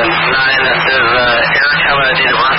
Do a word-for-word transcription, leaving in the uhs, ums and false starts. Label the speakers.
Speaker 1: nine, there's uh, air camera, I need to run